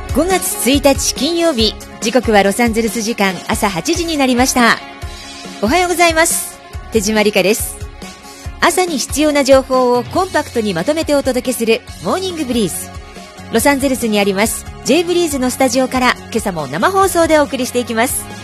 5月1日金曜日、時刻はロサンゼルス時間朝8時になりました。おはようございます。手島理香です。朝に必要な情報をコンパクトにまとめてお届けするモーニングブリーズ。ロサンゼルスにあります J ブリーズのスタジオから今朝も生放送でお送りしていきます。